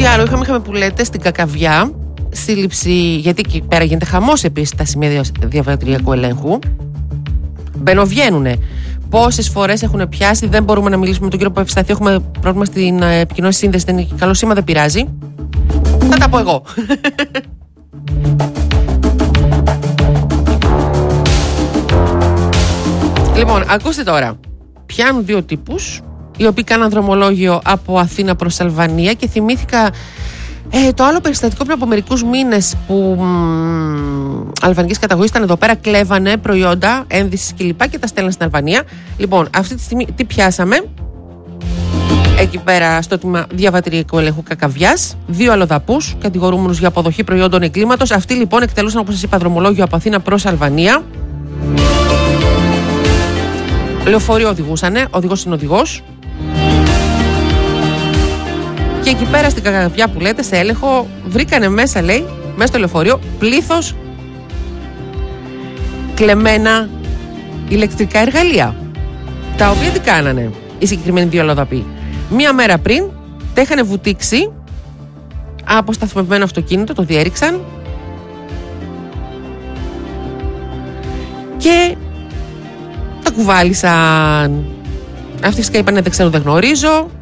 άλλο, είχαμε πουλέτες στην Κακαβιά, σύλληψη, γιατί εκεί πέρα γίνεται χαμός επίσης τα σημεία διαβατηριακού ελέγχου. Μπαινοβγαίνουνε. Πόσες φορές έχουν πιάσει, δεν μπορούμε να μιλήσουμε με τον κύριο Παυσταθή. Έχουμε πρόβλημα στην επικοινωνία σύνδεση. Δεν είναι καλό σήμα, δεν πειράζει. Θα τα πω εγώ. Λοιπόν, ακούστε τώρα. Πιάνουν δύο τύπους, οι οποίοι κάναν δρομολόγιο από Αθήνα προς Αλβανία και θυμήθηκα το άλλο περιστατικό πριν από μερικούς μήνες που αλβανικής καταγωγής ήταν εδώ πέρα, κλέβανε προϊόντα, ένδυσης κλπ. Και τα στέλναν στην Αλβανία. Λοιπόν, αυτή τη στιγμή τι πιάσαμε? Εκεί πέρα στο τμήμα διαβατηριακού ελέγχου Κακαβιάς, δύο αλλοδαπούς κατηγορούμενους για αποδοχή προϊόντων εγκλήματος. Αυτοί λοιπόν εκτελούσαν, όπως σας είπα, δρομολόγιο από Αθήνα προς Αλβανία. Λεωφορείο οδηγούσανε, οδηγός είναι οδηγός. Και εκεί πέρα στην Κακαβιά που λέτε, σε έλεγχο, βρήκανε μέσα, λέει, μέσα στο λεωφορείο, πλήθος κλεμμένα ηλεκτρικά εργαλεία. Τα οποία τι κάνανε οι συγκεκριμένοι δύο αλλοδαποί? Μία μέρα πριν τα είχαν βουτήξει από σταθμευμένο αυτοκίνητο, το διέριξαν και τα κουβάλισαν. Αυτοί φυσικά είπανε δεν ξέρω, δεν γνωρίζω.